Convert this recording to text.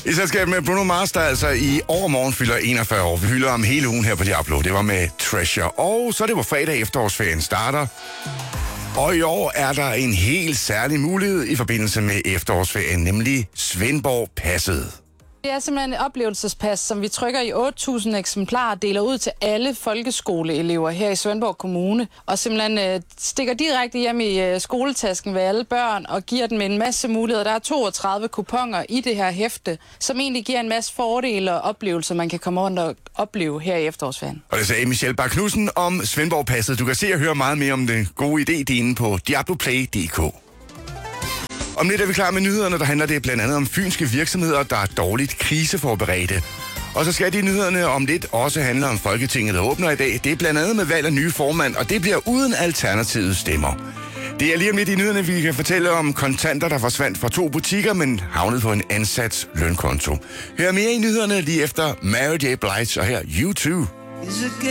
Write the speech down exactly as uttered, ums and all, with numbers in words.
I selskab med Bruno Mars, der altså i overmorgen fylder enogfyrre år. Vi hylder om hele ugen her på Diablo. Det var med Treasure. Og så er det på fredag, efterårsferien starter. Og i år er der en helt særlig mulighed i forbindelse med efterårsferien, nemlig Svendborg Passet. Det er simpelthen et oplevelsespas, som vi trykker i otte tusind eksemplarer og deler ud til alle folkeskoleelever her i Svendborg Kommune. Og simpelthen øh, stikker direkte hjem i øh, skoletasken ved alle børn og giver dem en masse muligheder. Der er toogtredive kuponer i det her hæfte, som egentlig giver en masse fordele og oplevelser, man kan komme rundt og opleve her i efterårsferien. Og det sagde Michelle Bach Knudsen om Svendborg Passet. Du kan se og høre meget mere om den gode idé, det er inde på diabloplay punktum d k. Om lidt er vi klar med nyhederne, der handler det blandt andet om fynske virksomheder, der er dårligt kriseforberedte. Og så skal de nyhederne om lidt også handle om Folketinget, der åbner i dag. Det er blandt andet med valg af nye formand, og det bliver uden alternativets stemmer. Det er lige om lidt i nyhederne, vi kan fortælle om kontanter, der forsvandt fra to butikker, men havnede på en ansats lønkonto. Hør mere i nyhederne lige efter Mary J. Blige og her U to.